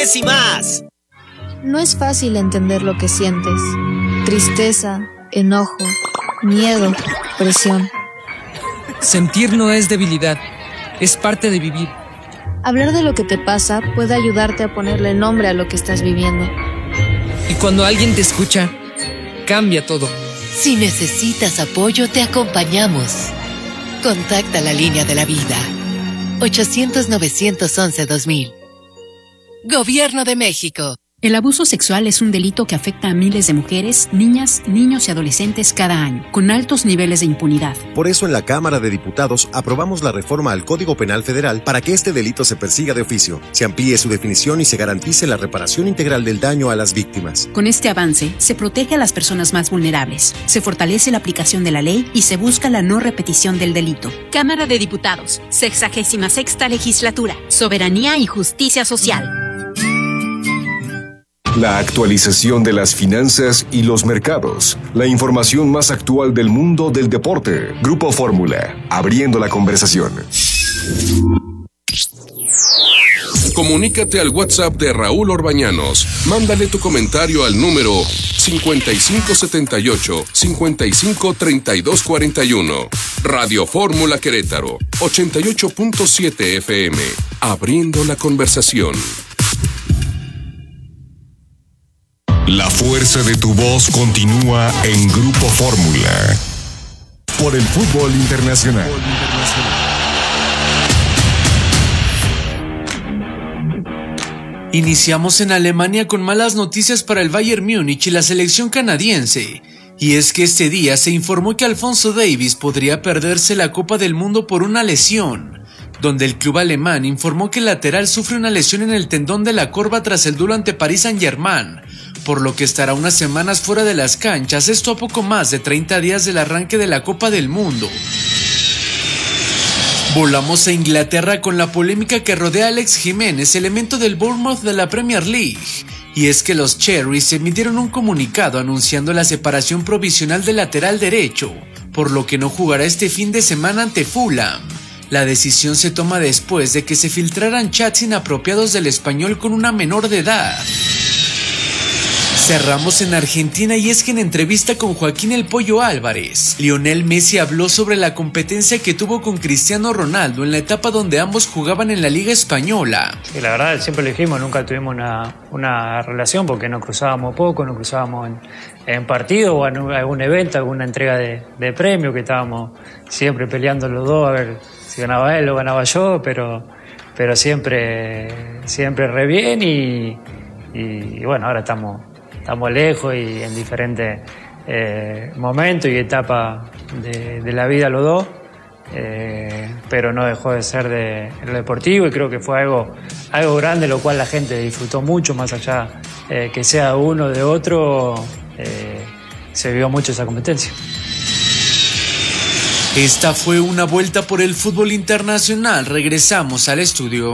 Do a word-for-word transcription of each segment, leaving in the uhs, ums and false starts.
promociones y más. No es fácil entender lo que sientes. Tristeza, enojo, miedo, presión. Sentir no es debilidad, es parte de vivir. Hablar de lo que te pasa puede ayudarte a ponerle nombre a lo que estás viviendo. Y cuando alguien te escucha, cambia todo. Si necesitas apoyo, te acompañamos. Contacta la línea de la vida. ochocientos, novecientos once, dos mil. Gobierno de México. El abuso sexual es un delito que afecta a miles de mujeres, niñas, niños y adolescentes cada año, con altos niveles de impunidad. Por eso en la Cámara de Diputados aprobamos la reforma al Código Penal Federal para que este delito se persiga de oficio, se amplíe su definición y se garantice la reparación integral del daño a las víctimas. Con este avance, se protege a las personas más vulnerables, se fortalece la aplicación de la ley y se busca la no repetición del delito. Cámara de Diputados, sexagésima sexta legislatura, Soberanía y Justicia Social. La actualización de las finanzas y los mercados. La información más actual del mundo del deporte. Grupo Fórmula, abriendo la conversación. Comunícate al WhatsApp de Raúl Orbañanos. Mándale tu comentario al número cincuenta y cinco setenta y ocho, cincuenta y cinco treinta y dos cuarenta y uno. Radio Fórmula Querétaro, ochenta y ocho punto siete F M. Abriendo la conversación. La fuerza de tu voz continúa en Grupo Fórmula. Por el fútbol internacional. Iniciamos en Alemania con malas noticias para el Bayern Múnich y la selección canadiense. Y es que este día se informó que Alphonso Davies podría perderse la Copa del Mundo por una lesión, donde el club alemán informó que el lateral sufre una lesión en el tendón de la corva tras el duelo ante Paris Saint-Germain, por lo que estará unas semanas fuera de las canchas, esto a poco más de treinta días del arranque de la Copa del Mundo. Volamos a Inglaterra con la polémica que rodea a Alex Jiménez, elemento del Bournemouth de la Premier League. Y es que los Cherries emitieron un comunicado anunciando la separación provisional del lateral derecho, por lo que no jugará este fin de semana ante Fulham. La decisión se toma después de que se filtraran chats inapropiados del español con una menor de edad. Cerramos en Argentina y es que en entrevista con Joaquín El Pollo Álvarez, Lionel Messi habló sobre la competencia que tuvo con Cristiano Ronaldo en la etapa donde ambos jugaban en la Liga Española. Sí, la verdad, siempre lo dijimos, nunca tuvimos una, una relación porque nos cruzábamos poco, nos cruzábamos en, en partido o en algún evento, alguna entrega de, de premio, que estábamos siempre peleando los dos a ver si ganaba él o ganaba yo, pero, pero siempre, siempre re bien y, y, y bueno, ahora estamos... Estamos lejos y en diferentes eh, momentos y etapas de, de la vida los dos, eh, pero no dejó de ser de, de lo deportivo y creo que fue algo, algo grande, lo cual la gente disfrutó mucho, más allá eh, que sea uno de otro, eh, se vio mucho esa competencia. Esta fue una vuelta por el fútbol internacional. Regresamos al estudio.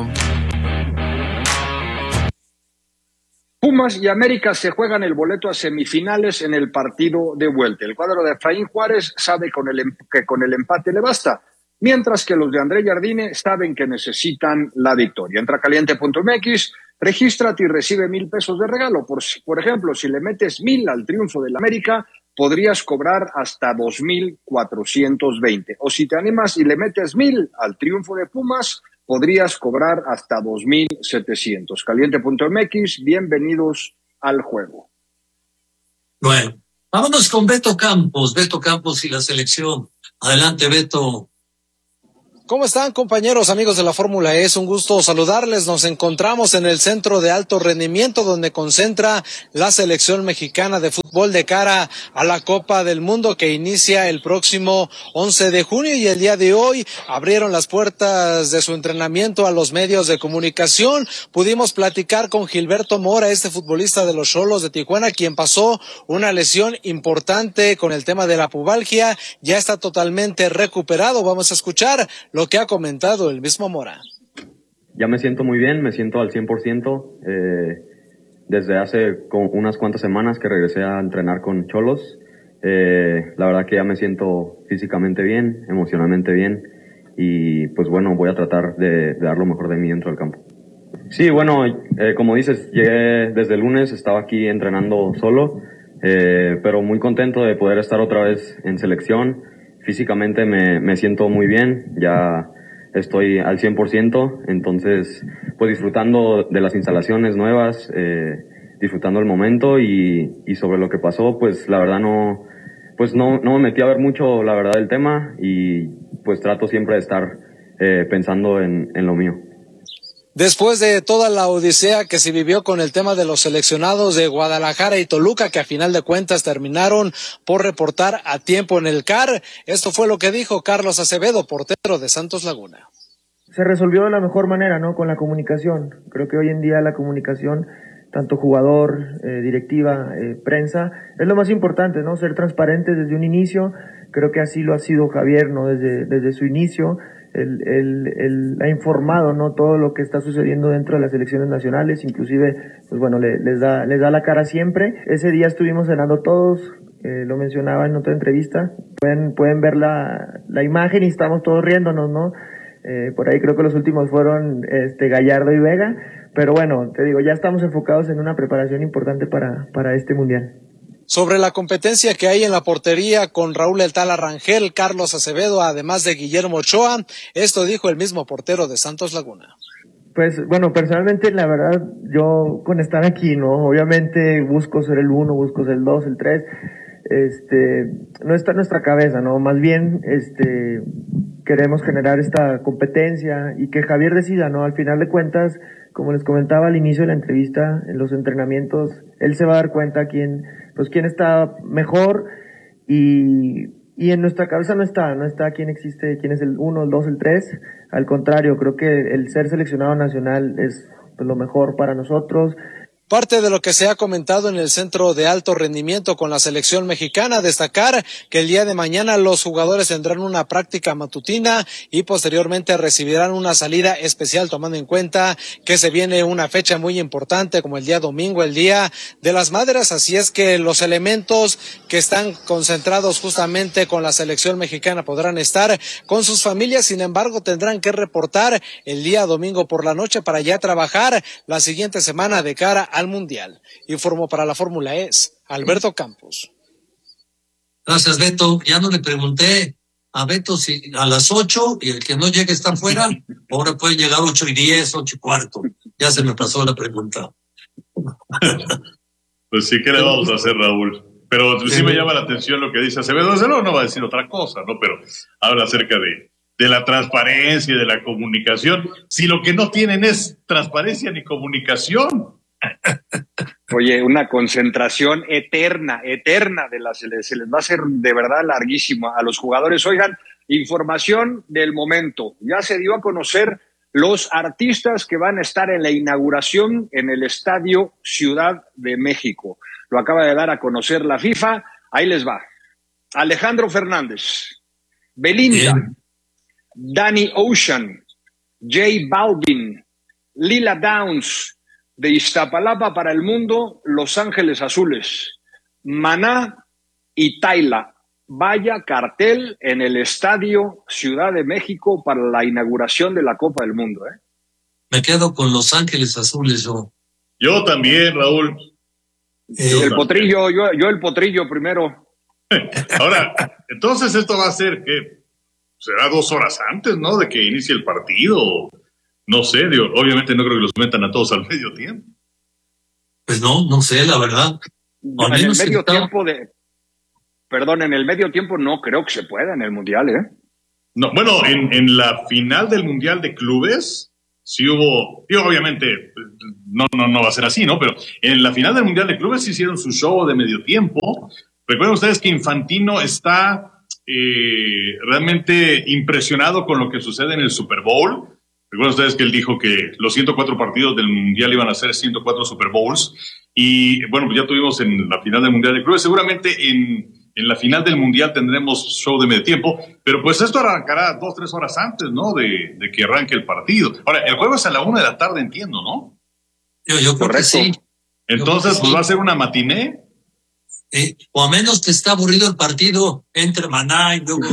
Pumas y América se juegan el boleto a semifinales en el partido de vuelta. El cuadro de Efraín Juárez sabe con el, que con el empate le basta, mientras que los de André Jardine saben que necesitan la victoria. Entra caliente punto m x, regístrate y recibe mil pesos de regalo. Por, por ejemplo, si le metes mil al triunfo del América, podrías cobrar hasta dos mil cuatrocientos veinte. O si te animas y le metes mil al triunfo de Pumas, podrías cobrar hasta dos mil setecientos. caliente punto m x, bienvenidos al juego. Bueno, vámonos con Beto Campos, Beto Campos y la selección. Adelante, Beto. ¿Cómo están, compañeros, amigos de la Fórmula E? Es un gusto saludarles. Nos encontramos en el centro de alto rendimiento donde concentra la selección mexicana de fútbol de cara a la Copa del Mundo que inicia el próximo once de junio, y el día de hoy abrieron las puertas de su entrenamiento a los medios de comunicación. Pudimos platicar con Gilberto Mora, este futbolista de los Xolos de Tijuana, quien pasó una lesión importante con el tema de la pubalgia. Ya está totalmente recuperado. Vamos a escuchar lo que ha comentado el mismo Mora. Ya me siento muy bien, me siento al cien por ciento. Eh, desde hace con unas cuantas semanas que regresé a entrenar con Xolos. Eh, la verdad que ya me siento físicamente bien, emocionalmente bien. Y pues bueno, voy a tratar de, de dar lo mejor de mí dentro del campo. Sí, bueno, eh, como dices, llegué desde el lunes, estaba aquí entrenando solo, eh, pero muy contento de poder estar otra vez en selección. Físicamente me, me siento muy bien, ya estoy al cien por ciento, entonces pues disfrutando de las instalaciones nuevas, eh, disfrutando el momento y, y sobre lo que pasó, pues la verdad no, pues no, no me metí a ver mucho la verdad del tema y pues trato siempre de estar eh, pensando en, en lo mío. Después de toda la odisea que se vivió con el tema de los seleccionados de Guadalajara y Toluca, que a final de cuentas terminaron por reportar a tiempo en el C A R, esto fue lo que dijo Carlos Acevedo, portero de Santos Laguna. Se resolvió de la mejor manera, ¿no? Con la comunicación. Creo que hoy en día la comunicación, tanto jugador, eh, directiva, eh, prensa, es lo más importante, ¿no? Ser transparente desde un inicio. Creo que así lo ha sido Javier, ¿no? Desde, desde su inicio. Él, él, él ha informado, ¿no? Todo lo que está sucediendo dentro de las selecciones nacionales, inclusive, pues bueno, le, les da, les da la cara siempre. Ese día estuvimos cenando todos, eh, lo mencionaba en otra entrevista, pueden, pueden ver la, la imagen y estamos todos riéndonos, ¿no? Eh, por ahí creo que los últimos fueron, este, Gallardo y Vega, pero bueno, te digo, ya estamos enfocados en una preparación importante para, para este mundial. Sobre la competencia que hay en la portería con Raúl El Tala Rangel, Carlos Acevedo, además de Guillermo Ochoa, esto dijo el mismo portero de Santos Laguna. Pues bueno, personalmente la verdad, yo con estar aquí, ¿no? Obviamente busco ser el uno, busco ser el dos, el tres, este, no está en nuestra cabeza, ¿no? Más bien, este, queremos generar esta competencia y que Javier decida, ¿no? Al final de cuentas, como les comentaba al inicio de la entrevista, en los entrenamientos, él se va a dar cuenta quién, pues quién está mejor y, y en nuestra cabeza no está, no está quién existe, quién es el uno, el dos, el tres. Al contrario, creo que el ser seleccionado nacional es pues, lo mejor para nosotros. Parte de lo que se ha comentado en el centro de alto rendimiento con la selección mexicana, destacar que el día de mañana los jugadores tendrán una práctica matutina y posteriormente recibirán una salida especial, tomando en cuenta que se viene una fecha muy importante como el día domingo, el Día de las Madres, así es que los elementos que están concentrados justamente con la selección mexicana podrán estar con sus familias, sin embargo tendrán que reportar el día domingo por la noche para ya trabajar la siguiente semana de cara a al Mundial. Informó para la Fórmula E Alberto Campos. Gracias, Beto. Ya no le pregunté a Beto si a las ocho y el que no llegue está fuera, ahora puede llegar ocho y diez, ocho y cuarto. Ya se me pasó la pregunta. Pues sí, ¿qué le vamos a hacer, Raúl? Pero sí, sí me llama la atención lo que dice Acevedo. Desde luego no va a decir otra cosa, ¿no? Pero habla acerca de, de la transparencia y de la comunicación. Si lo que no tienen es transparencia ni comunicación. Oye, una concentración eterna, eterna de las, se les, se les va a hacer de verdad larguísima a los jugadores. Oigan, información del momento. Ya se dio a conocer los artistas que van a estar en la inauguración en el Estadio Ciudad de México. Lo acaba de dar a conocer la FIFA. Ahí les va. Alejandro Fernández, Belinda, Bien. Danny Ocean, J Balvin, Lila Downs, de Iztapalapa para el mundo, Los Ángeles Azules, Maná y Tayla. Vaya cartel en el Estadio Ciudad de México para la inauguración de la Copa del Mundo, ¿eh? Me quedo con Los Ángeles Azules, yo. Yo también, Raúl. Eh, el potrillo, yo, yo el potrillo primero. Ahora, entonces esto va a ser que será dos horas antes, ¿no? De que inicie el partido. No sé, digo, obviamente no creo que los metan a todos al medio tiempo. Pues no, no sé, la verdad. En el medio tiempo de... Perdón, en el medio tiempo no creo que se pueda en el Mundial, ¿eh? No, bueno, en, en la final del Mundial de Clubes sí hubo... Y obviamente no, no, no va a ser así, ¿no? Pero en la final del Mundial de Clubes sí hicieron su show de medio tiempo. Recuerden ustedes que Infantino está eh, realmente impresionado con lo que sucede en el Super Bowl. Recuerden ustedes que él dijo que los ciento cuatro partidos del Mundial iban a ser ciento cuatro Super Bowls. Y bueno, pues ya tuvimos en la final del Mundial de Clubes. Seguramente en, en la final del Mundial tendremos show de medio tiempo. Pero pues esto arrancará dos, tres horas antes, ¿no? De, de que arranque el partido. Ahora, el juego es a la una de la tarde, entiendo, ¿no? Yo, yo creo que sí. Entonces, que pues sí. va a ser una matiné. Eh, o a menos que está aburrido el partido entre Maná y luego...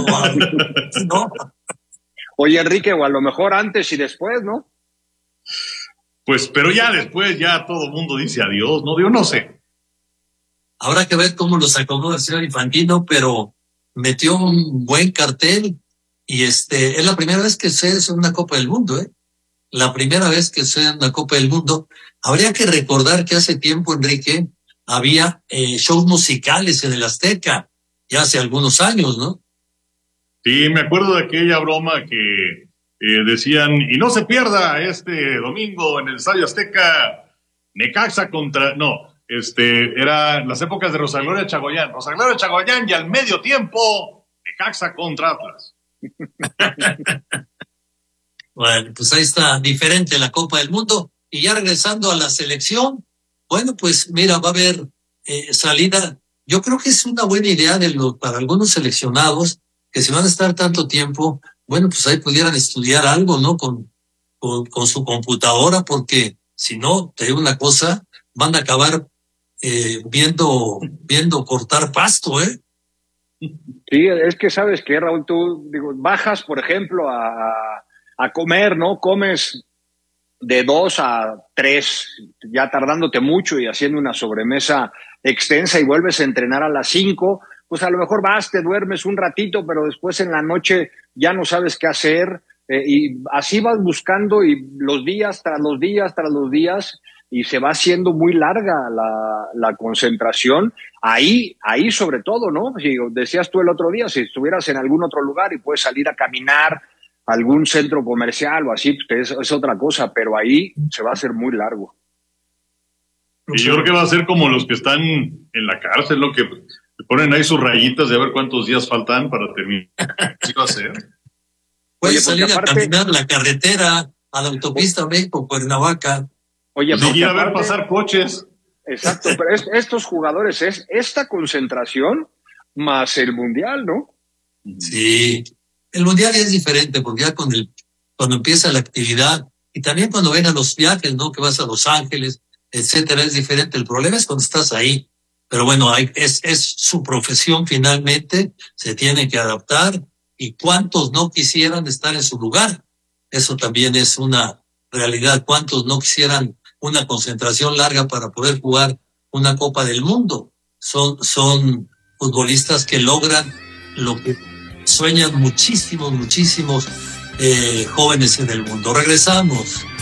¿no? Oye, Enrique, o a lo mejor antes y después, ¿no? pues, pero ya después ya todo el mundo dice adiós, ¿no? Digo, no sé. Habrá que ver cómo los acomoda el señor Infantino, pero metió un buen cartel y este es la primera vez que se hace una Copa del Mundo, ¿eh? La primera vez que se hace una Copa del Mundo. Habría que recordar que hace tiempo, Enrique, había eh, shows musicales en el Azteca, ya hace algunos años, ¿no? Sí, me acuerdo de aquella broma que eh, decían, y no se pierda este domingo en el Estadio Azteca, Necaxa contra, no, este, era las épocas de Rosa Gloria Chagoyán, Rosa Gloria Chagoyán y al medio tiempo, Necaxa contra Atlas. Bueno, pues ahí está, diferente la Copa del Mundo. Y ya regresando a la selección, bueno, pues mira, va a haber eh, salida. Yo creo que es una buena idea de lo, para algunos seleccionados que si van a estar tanto tiempo, bueno, pues ahí pudieran estudiar algo, ¿no? Con, con, con su computadora, porque si no, te digo una cosa, van a acabar eh, viendo, viendo cortar pasto, ¿eh? Sí, es que sabes que, Raúl, tú digo, bajas, por ejemplo, a, a comer, ¿no? Comes de dos a tres, ya tardándote mucho y haciendo una sobremesa extensa y vuelves a entrenar a las cinco, pues a lo mejor vas, te duermes un ratito, pero después en la noche ya no sabes qué hacer, eh, y así vas buscando y los días tras los días tras los días y se va haciendo muy larga la, la concentración. Ahí, ahí sobre todo, ¿no? Si decías tú el otro día, si estuvieras en algún otro lugar y puedes salir a caminar a algún centro comercial o así, pues que es, es otra cosa, pero ahí se va a hacer muy largo. Y yo creo que va a ser como los que están en la cárcel, lo que ponen ahí sus rayitas de a ver cuántos días faltan para terminar. ¿Qué va a hacer? Puedes salir aparte a caminar la carretera a la autopista México-Cuernavaca. Oye, pues ir a ver pasar coches. Exacto, pero es, estos jugadores es esta concentración más el Mundial, ¿no? Sí, el Mundial es diferente porque ya con el, cuando empieza la actividad y también cuando ven a los viajes, ¿no? Que vas a Los Ángeles, etcétera, es diferente. El problema es cuando estás ahí. Pero bueno, hay, es, es su profesión finalmente, se tiene que adaptar. ¿Y cuántos no quisieran estar en su lugar? Eso también es una realidad. ¿Cuántos no quisieran una concentración larga para poder jugar una Copa del Mundo? Son, son futbolistas que logran lo que sueñan muchísimos, muchísimos eh, jóvenes en el mundo. Regresamos.